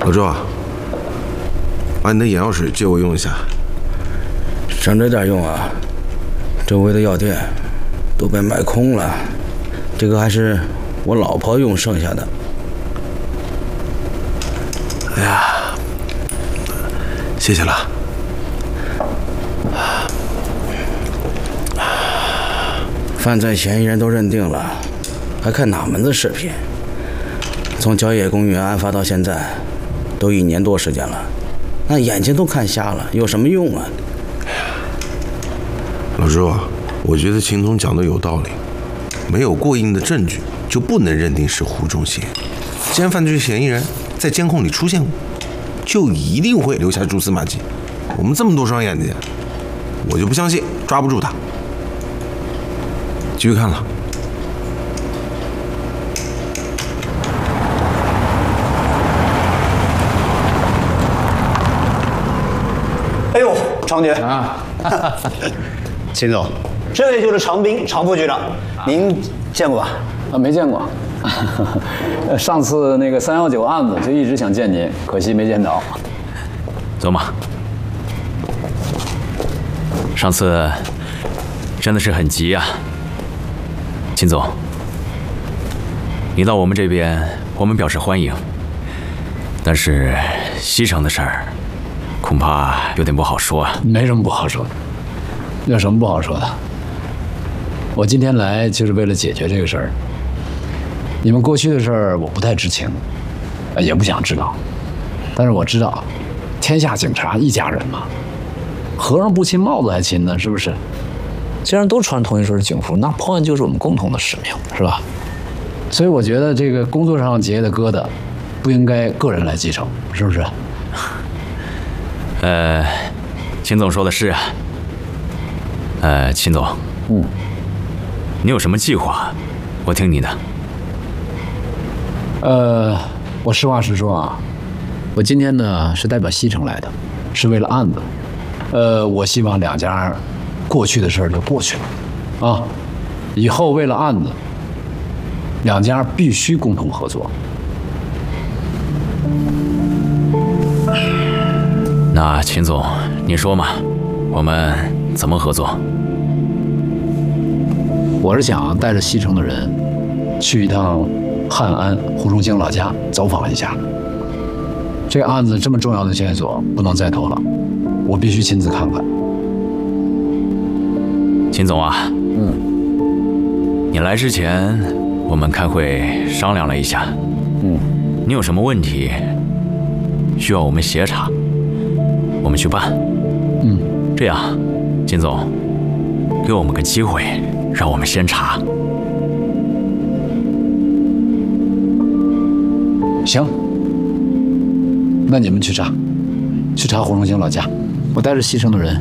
老周啊，把你的眼药水借我用一下。 省着点用啊，周围的药店都被卖空了，这个还是我老婆用剩下的。 哎呀，谢谢了。 犯罪嫌疑人都认定了，还看哪门子视频？从郊野公园案发到现在，都1年多时间了，那眼睛都看瞎了，有什么用啊？ 老周啊，我觉得秦总讲的有道理，没有过硬的证据就不能认定是胡忠信。既然犯罪嫌疑人在监控里出现过，就一定会留下蛛丝马迹。我们这么多双眼睛，我就不相信抓不住他。继续看了。 哎呦，常局啊， 秦总，这位就是常斌，常副局长，您见过吧？ 啊，没见过。上次那个319案子就一直想见您，可惜没见着。 走嘛。上次真的是很急啊，秦总，你到我们这边，我们表示欢迎。但是西城的事儿，恐怕有点不好说啊。 没什么不好说的，有什么不好说的？我今天来就是为了解决这个事儿。你们过去的事儿我不太知情，也不想知道。但是我知道，天下警察一家人嘛，和尚不亲帽子还亲呢，是不是？ 既然都穿同一身警服，那破案就是我们共同的使命，是吧？ 所以我觉得这个工作上结下的疙瘩，不应该个人来继承，是不是？ 秦总说的是啊。秦总，你有什么计划？我听你的。 我实话实说啊，我今天呢是代表西城来的，是为了案子。我希望两家过去的事儿就过去了，啊，以后为了案子，两家必须共同合作。 那秦总，你说嘛，我们怎么合作？ 我是想带着西城的人去一趟汉安胡忠兴老家走访一下。这个案子这么重要的线索不能再拖了，我必须亲自看看。 秦总啊，你来之前我们开会商量了一下，你有什么问题需要我们协查，我们去办。这样，秦总，给我们个机会，让我们先查。 行，那你们去查胡忠兴老家，我带着西城的人